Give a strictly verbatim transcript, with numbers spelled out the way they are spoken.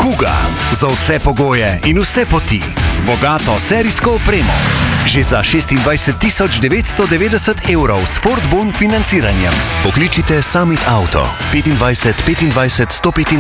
Kuga, za vse pogoje in vse poti, z bogato serijsko opremo. Že za šestindvajset tisoč devetsto devetdeset evrov s Ford Bon financiranjem. Pokličite Summit Auto petindvajset petindvajset sto petindvajset.